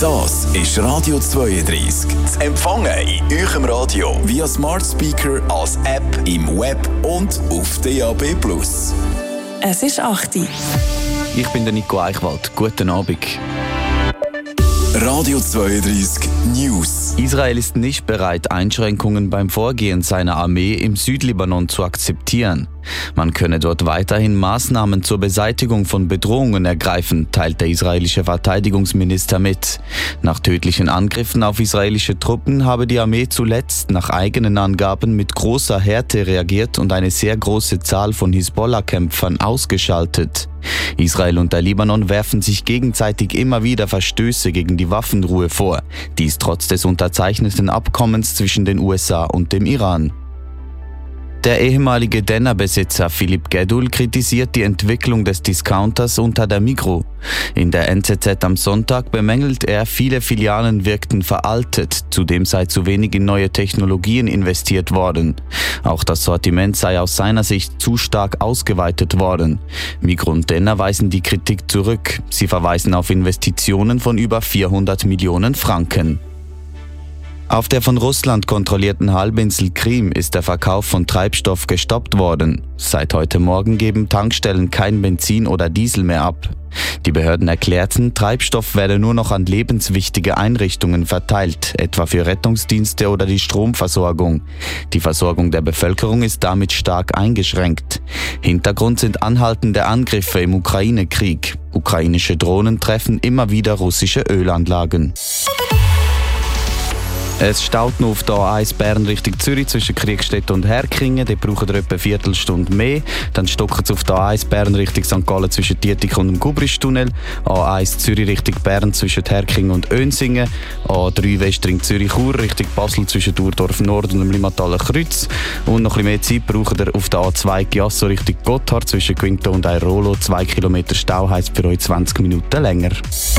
Das ist Radio 32. Zu empfangen in eurem Radio via Smart Speaker, als App, im Web und auf DAB+. Es ist 8 Uhr. Ich bin der Nico Eichwald. Guten Abend. Radio 32 News. Israel ist nicht bereit, Einschränkungen beim Vorgehen seiner Armee im Südlibanon zu akzeptieren. Man könne dort weiterhin Maßnahmen zur Beseitigung von Bedrohungen ergreifen, teilt der israelische Verteidigungsminister mit. Nach tödlichen Angriffen auf israelische Truppen habe die Armee zuletzt nach eigenen Angaben mit großer Härte reagiert und eine sehr große Zahl von Hisbollah-Kämpfern ausgeschaltet. Israel und der Libanon werfen sich gegenseitig immer wieder Verstöße gegen die Waffenruhe vor, dies trotz des unterzeichneten Abkommens zwischen den USA und dem Iran. Der ehemalige Denner-Besitzer Philipp Gedul kritisiert die Entwicklung des Discounters unter der Migros. In der NZZ am Sonntag bemängelt er, viele Filialen wirkten veraltet, zudem sei zu wenig in neue Technologien investiert worden. Auch das Sortiment sei aus seiner Sicht zu stark ausgeweitet worden. Migros und Denner weisen die Kritik zurück. Sie verweisen auf Investitionen von über 400 Millionen Franken. Auf der von Russland kontrollierten Halbinsel Krim ist der Verkauf von Treibstoff gestoppt worden. Seit heute Morgen geben Tankstellen kein Benzin oder Diesel mehr ab. Die Behörden erklärten, Treibstoff werde nur noch an lebenswichtige Einrichtungen verteilt, etwa für Rettungsdienste oder die Stromversorgung. Die Versorgung der Bevölkerung ist damit stark eingeschränkt. Hintergrund sind anhaltende Angriffe im Ukraine-Krieg. Ukrainische Drohnen treffen immer wieder russische Ölanlagen. Es staut noch auf der A1 Bern Richtung Zürich zwischen Kriegstedt und Herkingen. Dort braucht ihr etwa eine Viertelstunde mehr. Dann stockt es auf der A1 Bern Richtung St. Gallen zwischen Dietik und dem Gubristunnel. A1 Zürich Richtung Bern zwischen Herkingen und Önsingen. A3 Westring Zürich-Chur Richtung Basel zwischen Urdorf Nord und dem Limmataler Kreuz. Und noch ein bisschen mehr Zeit braucht ihr auf der A2 Giasso Richtung Gotthard zwischen Quinto und Airolo. 2 Kilometer Stau heisst für euch 20 Minuten länger.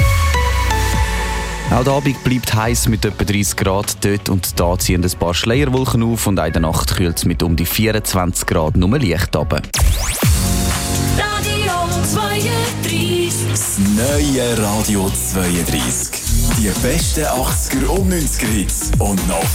Auch der Abend bleibt heiß mit etwa 30 Grad. Dort und da ziehen ein paar Schleierwolken auf und in der Nacht kühlt es mit um die 24 Grad nur leicht runter. Radio 32. Das neue Radio 32. Die besten 80er und 90er Hits und noch